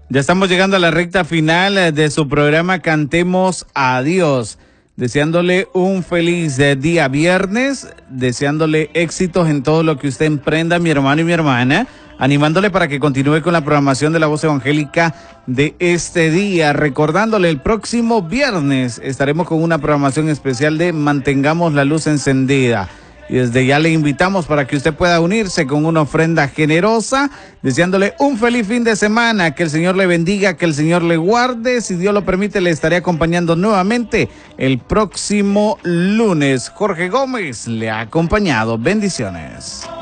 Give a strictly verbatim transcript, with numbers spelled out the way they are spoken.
Ya estamos llegando a la recta final de su programa Cantemos a Dios. Deseándole un feliz día viernes, deseándole éxitos en todo lo que usted emprenda, mi hermano y mi hermana, animándole para que continúe con la programación de la Voz Evangélica de este día, recordándole el próximo viernes estaremos con una programación especial de Mantengamos la Luz Encendida. Y desde ya le invitamos para que usted pueda unirse con una ofrenda generosa, deseándole un feliz fin de semana, que el Señor le bendiga, que el Señor le guarde. Si Dios lo permite, le estaré acompañando nuevamente el próximo lunes. Jorge Gómez le ha acompañado. Bendiciones.